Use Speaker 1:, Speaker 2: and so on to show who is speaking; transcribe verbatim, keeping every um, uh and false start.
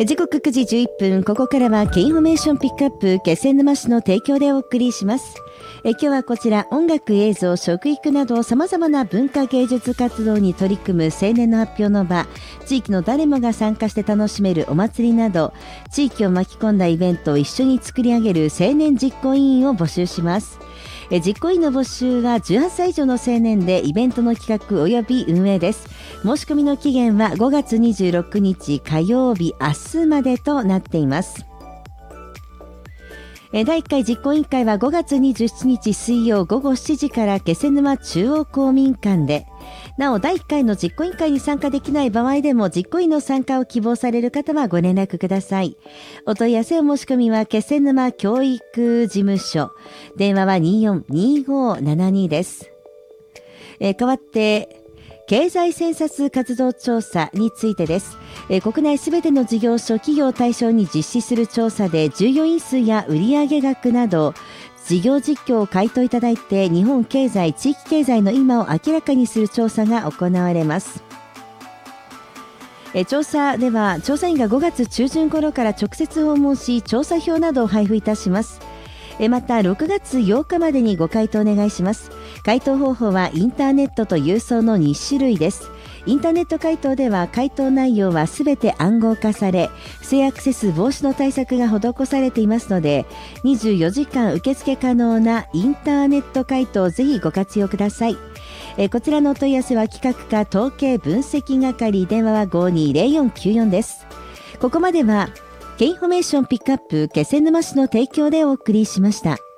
Speaker 1: 時刻くじじゅういっぷん、ここからは K インフォメーションピックアップ気仙沼市の提供でお送りします。え今日はこちら音楽、映像、食育など様々な文化芸術活動に取り組む青年の発表の場、地域の誰もが参加して楽しめるお祭りなど地域を巻き込んだイベントを一緒に作り上げる青年実行委員を募集します。え実行委員の募集はじゅうはっさい以上の青年でイベントの企画及び運営です。申し込みの期限はごがつにじゅうろくにち火曜日明日までとなっています。だいいっかい実行委員会はごがつにじゅうしちにち水曜ごごしちじから気仙沼中央公民館で、なおだいいっかいの実行委員会に参加できない場合でも実行委員の参加を希望される方はご連絡ください。お問い合わせお申し込みは気仙沼教育事務所、電話はにーよんにーごーななにです。えー、代わって経済センサス活動調査についてです。えー、国内すべての事業所企業を対象に実施する調査で従業員数や売上額など事業実況を回答いただいて日本経済地域経済の今を明らかにする調査が行われます。え調査では調査員がごがつちゅうじゅん頃から直接訪問し調査票などを配布いたします。えまたろくがつようかまでにご回答お願いします。回答方法はインターネットと郵送のにしゅるいです。インターネット回答では回答内容はすべて暗号化され不正アクセス防止の対策が施されていますのでにじゅうよじかん受付可能なインターネット回答をぜひご活用ください。えこちらのお問い合わせは企画課統計分析係、電話はごにーぜろよんきゅうよんです。ここまではKインフォメーションピックアップ気仙沼市の提供でお送りしました。